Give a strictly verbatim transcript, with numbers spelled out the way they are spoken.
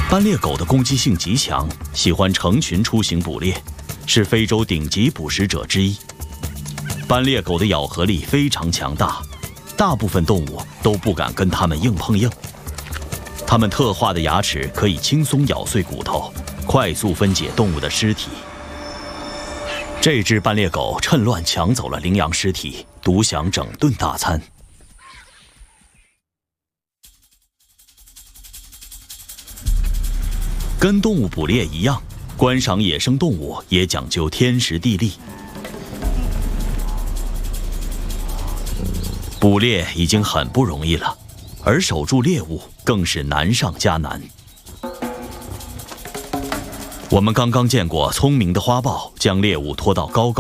斑鬣狗的攻击性极强，喜欢成群出行捕猎，是非洲顶级捕食者之一。斑鬣狗的咬合力非常强大，大部分动物都不敢跟它们硬碰硬。它们特化的牙齿可以轻松咬碎骨头，快速分解动物的尸体。这只斑鬣狗趁乱抢走了羚羊尸体，独享整顿大餐。跟动物捕猎一样，观赏野生动物也讲究天时地利。捕猎已经很不容易了，而守住猎物更是难上加难。我们刚刚见过聪明的花豹将猎物拖到高高